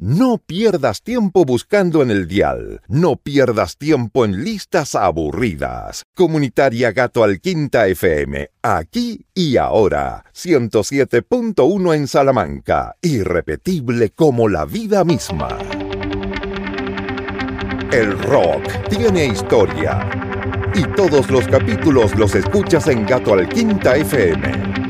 No pierdas tiempo buscando en el dial. No pierdas tiempo en listas aburridas. Comunitaria Gato Alquinta FM. Aquí y ahora. 107.1 en Salamanca. Irrepetible como la vida misma. El rock tiene historia. Y todos los capítulos los escuchas en Gato Alquinta FM.